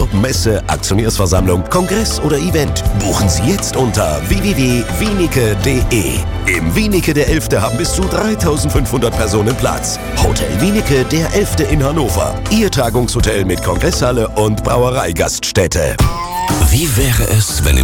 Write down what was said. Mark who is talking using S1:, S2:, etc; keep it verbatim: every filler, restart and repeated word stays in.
S1: Urlaub, Messe, Aktionärsversammlung, Kongress oder Event. Buchen Sie jetzt unter w w w punkt wienicke punkt de. Im Wienicke der Elfte haben bis zu dreitausendfünfhundert Personen Platz. Hotel Wienicke der Elfte in Hannover. Ihr Tagungshotel mit Kongresshalle und Brauereigaststätte.
S2: Wie wäre es, wenn im